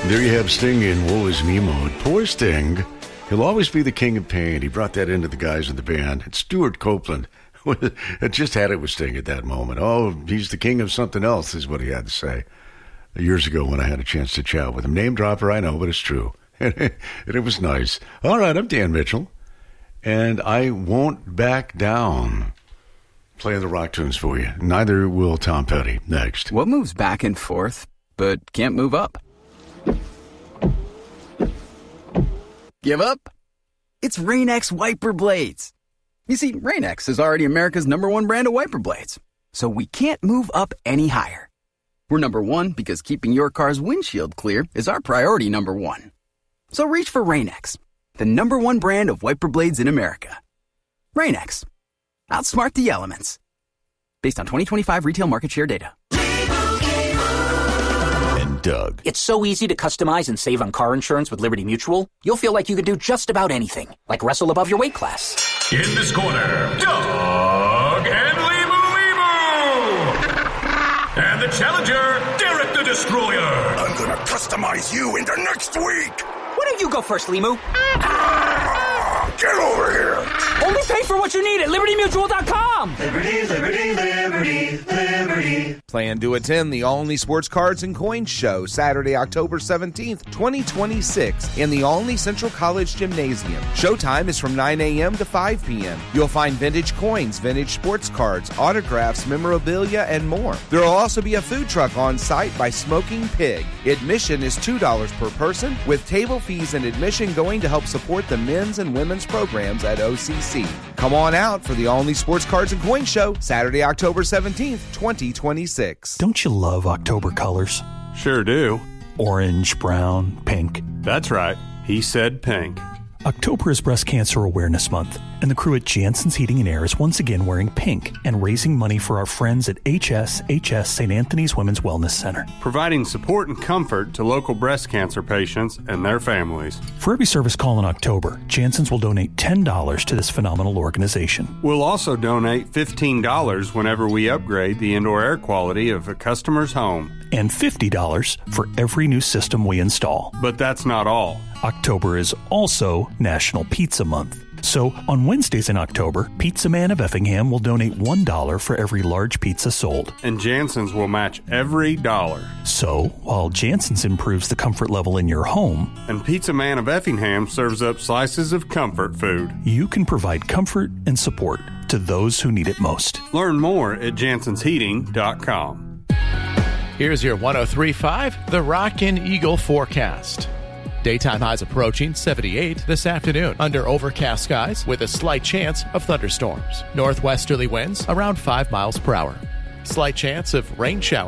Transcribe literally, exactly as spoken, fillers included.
There you have Sting in Woe Is Me mode. Poor Sting. He'll always be the king of pain. He brought that into the guys in the band. And Stuart Copeland had just had it with Sting at that moment. Oh, he's the king of something else, is what he had to say years ago when I had a chance to chat with him. Name dropper, I know, but it's true. And it was nice. All right, I'm Dan Mitchell, and I won't back down. Playing the rock tunes for you. Neither will Tom Petty. Next. What moves back and forth, but can't move up? Give up? It's Rain-X wiper blades. You see, Rain-X is already America's number one brand of wiper blades, so we can't move up any higher. We're number one because keeping your car's windshield clear is our priority number one. So reach for Rain-X, the number one brand of wiper blades in America. Rain-X. Outsmart the elements. Based on twenty twenty-five retail market share data. And Doug. It's so easy to customize and save on car insurance with Liberty Mutual. You'll feel like you could do just about anything, like wrestle above your weight class. In this corner, Doug and Limu Limu. And the challenger, Derek the Destroyer. I'm gonna customize you into next week. Why don't you go first, Limu? Get over here! Only pay for what you need at Liberty Mutual dot com! Liberty, Liberty, Liberty, Liberty. Plan to attend the All-Only Sports Cards and Coins Show Saturday, October seventeenth, twenty twenty-six in the All-Only Central College Gymnasium. Showtime is from nine a.m. to five p.m. You'll find vintage coins, vintage sports cards, autographs, memorabilia, and more. There will also be a food truck on site by Smoking Pig. Admission is two dollars per person, with table fees and admission going to help support the men's and women's programs at O C C. Come on out for the All-Only Sports Cards and Coin Show, Saturday, October seventeenth, twenty twenty-six. Don't you love October colors? Sure do. Orange, brown, pink. That's right. He said pink. October is Breast Cancer Awareness Month, and the crew at Jansen's Heating and Air is once again wearing pink and raising money for our friends at H S H S Saint Anthony's Women's Wellness Center. Providing support and comfort to local breast cancer patients and their families. For every service call in October, Jansen's will donate ten dollars to this phenomenal organization. We'll also donate fifteen dollars whenever we upgrade the indoor air quality of a customer's home. And fifty dollars for every new system we install. But that's not all. October is also National Pizza Month. So, on Wednesdays in October, Pizza Man of Effingham will donate one dollar for every large pizza sold. And Jansen's will match every dollar. So, while Jansen's improves the comfort level in your home, and Pizza Man of Effingham serves up slices of comfort food, you can provide comfort and support to those who need it most. Learn more at Jansons Heating dot com. Here's your one oh three point five The Rockin' Eagle forecast. Daytime highs approaching seventy-eight this afternoon under overcast skies with a slight chance of thunderstorms. Northwesterly winds around five miles per hour. Slight chance of rain showers.